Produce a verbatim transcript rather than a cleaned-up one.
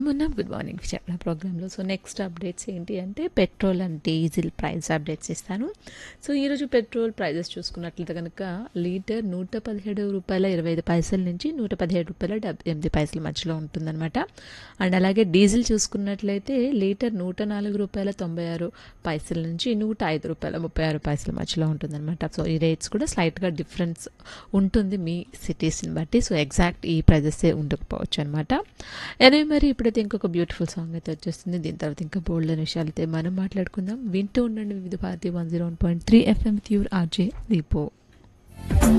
మొన్న good morning చెప్పిన ప్రోగ్రాంలో సో నెక్స్ట్ అప్డేట్స్ ఏంటి అంటే petrol and diesel price updates ఇస్తాను. సో ఈరోజు పెట్రోల్ ప్రైజెస్ చూసుకున్నట్లయితే కనుక లీటర్ నూట పదిహేడు రూపాయల ఇరవై ఐదు పైసల నుంచి నూట పదిహేడు రూపాయల డెబ్బై ఎనిమిది పైసల మధ్యలో ఉంటుందన్నమాట. అండ్ అలాగే డీజిల్ చూసుకున్నట్లయితే లీటర్ నూట నాలుగు రూపాయల తొంభై ఆరు పైసల నుంచి నూట ఐదు రూపాయల ముప్పై ఆరు పైసల మధ్యలో ఉంటుందన్నమాట. సో ఈ రేట్స్ కూడా స్లైట్గా డిఫరెన్స్ ఉంటుంది మీ సిటీస్ని బట్టి. సో ఎగ్జాక్ట్ ఈ ప్రైజెసే ఉండకపోవచ్చు అనమాట. ఎనివే మరి ఇప్పుడైతే ఇంకొక బ్యూటిఫుల్ సాంగ్ అయితే వచ్చేస్తుంది. దీని తర్వాత ఇంకా బోల్డ్ అనే విషయాలు అయితే మనం మాట్లాడుకుందాం. వింటూ ఉండండి వివిధ Bharati one zero one point three FM with your RJ దీపో.